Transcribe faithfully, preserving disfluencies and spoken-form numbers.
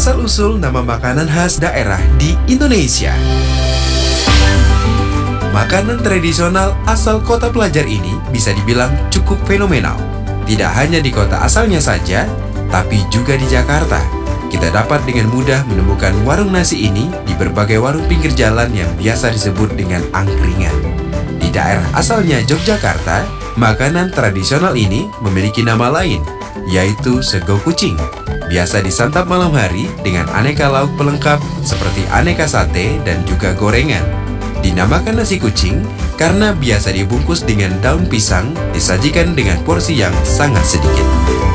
Asal-usul nama makanan khas daerah di Indonesia. Makanan tradisional asal kota pelajar ini bisa dibilang cukup fenomenal. Tidak hanya di kota asalnya saja, tapi juga di Jakarta. Kita dapat dengan mudah menemukan warung nasi ini di berbagai warung pinggir jalan yang biasa disebut dengan angkringan. Di daerah asalnya Yogyakarta, makanan tradisional ini memiliki nama lain, yaitu sego kucing. Biasa disantap malam hari dengan aneka lauk pelengkap seperti aneka sate dan juga gorengan. Dinamakan nasi kucing karena biasa dibungkus dengan daun pisang, disajikan dengan porsi yang sangat sedikit.